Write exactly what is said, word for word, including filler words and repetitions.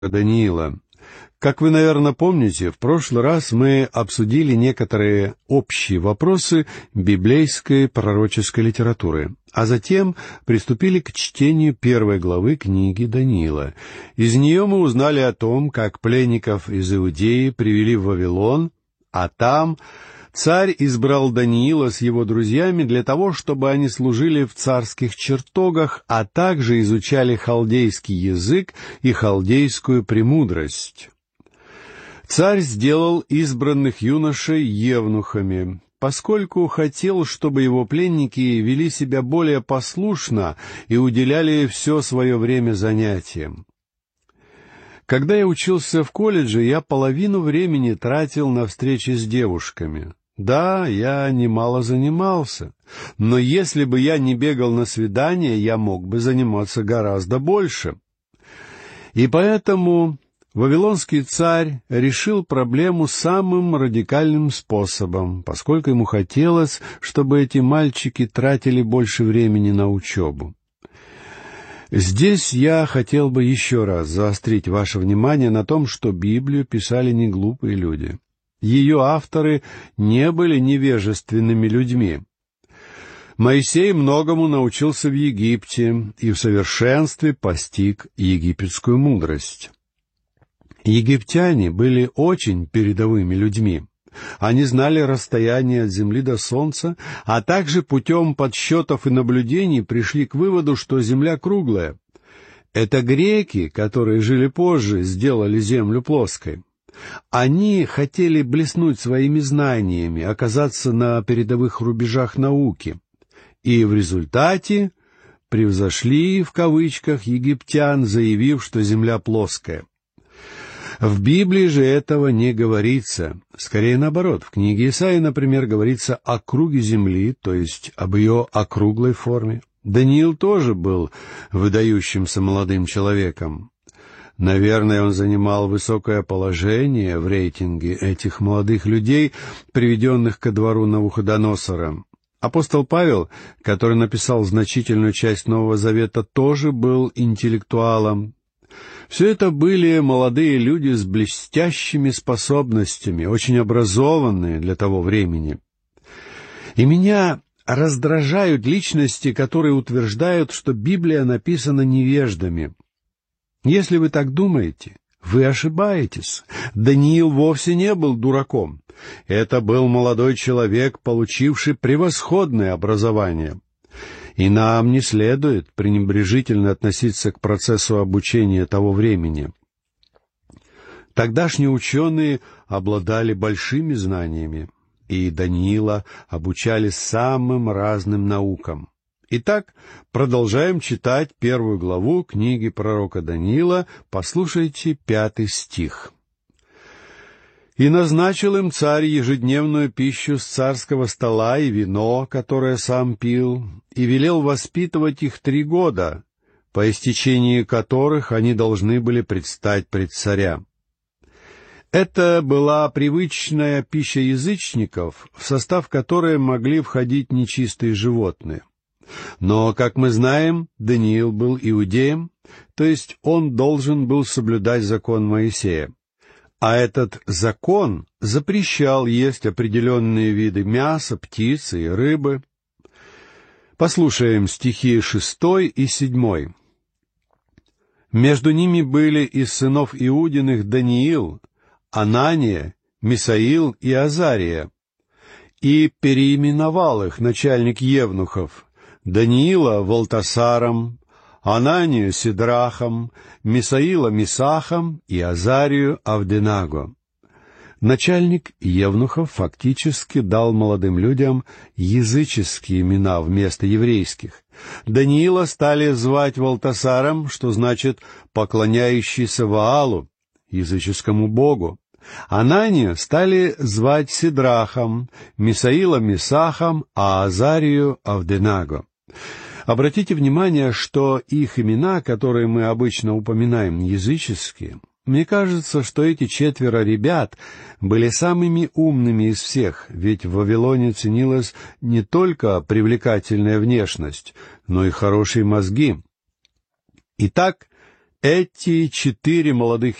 Даниила. Как вы, наверное, помните, в прошлый раз мы обсудили некоторые общие вопросы библейской пророческой литературы, а затем приступили к чтению первой главы книги Даниила. Из нее мы узнали о том, как пленников из Иудеи привели в Вавилон, а там царь избрал Даниила с его друзьями для того, чтобы они служили в царских чертогах, а также изучали халдейский язык и халдейскую премудрость. Царь сделал избранных юношей евнухами, поскольку хотел, чтобы его пленники вели себя более послушно и уделяли все свое время занятиям. Когда я учился в колледже, я половину времени тратил на встречи с девушками. Да, я немало занимался, но если бы я не бегал на свидания, я мог бы заниматься гораздо больше. И поэтому вавилонский царь решил проблему самым радикальным способом, поскольку ему хотелось, чтобы эти мальчики тратили больше времени на учебу. Здесь я хотел бы еще раз заострить ваше внимание на том, что Библию писали не глупые люди. Ее авторы не были невежественными людьми. Моисей многому научился в Египте и в совершенстве постиг египетскую мудрость. Египтяне были очень передовыми людьми. Они знали расстояние от земли до солнца, а также путем подсчетов и наблюдений пришли к выводу, что земля круглая. Это греки, которые жили позже, сделали землю плоской. Они хотели блеснуть своими знаниями, оказаться на передовых рубежах науки, и в результате превзошли, в кавычках, египтян, заявив, что земля плоская. В Библии же этого не говорится. Скорее наоборот, в книге Исаии, например, говорится о круге земли, то есть об ее округлой форме. Даниил тоже был выдающимся молодым человеком. Наверное, он занимал высокое положение в рейтинге этих молодых людей, приведенных ко двору Навуходоносора. Апостол Павел, который написал значительную часть Нового Завета, тоже был интеллектуалом. Все это были молодые люди с блестящими способностями, очень образованные для того времени. И меня раздражают личности, которые утверждают, что Библия написана невеждами. Если вы так думаете, вы ошибаетесь. Даниил вовсе не был дураком. Это был молодой человек, получивший превосходное образование. И нам не следует пренебрежительно относиться к процессу обучения того времени. Тогдашние ученые обладали большими знаниями, и Даниила обучали самым разным наукам. Итак, продолжаем читать первую главу книги пророка Даниила. Послушайте пятый стих. «И назначил им царь ежедневную пищу с царского стола и вино, которое сам пил, и велел воспитывать их три года, по истечении которых они должны были предстать пред царя». Это была привычная пища язычников, в состав которой могли входить нечистые животные. Но, как мы знаем, Даниил был иудеем, то есть он должен был соблюдать закон Моисея. А этот закон запрещал есть определенные виды мяса, птицы и рыбы. Послушаем стихи шестой и седьмой. «Между ними были из сынов Иудиных Даниил, Анания, Мисаил и Азария. И переименовал их начальник евнухов, Даниила Валтасаром, Ананию Сидрахом, Мисаила Мисахом и Азарию Авденаго». Начальник евнухов фактически дал молодым людям языческие имена вместо еврейских. Даниила стали звать Валтасаром, что значит «поклоняющийся Ваалу», языческому богу. Ананию стали звать Сидрахом, Мисаила Мисахом, а Азарию Авденаго. Обратите внимание, что их имена, которые мы обычно упоминаем, языческие. Мне кажется, что эти четверо ребят были самыми умными из всех, ведь в Вавилоне ценилась не только привлекательная внешность, но и хорошие мозги. Итак, Эти четыре молодых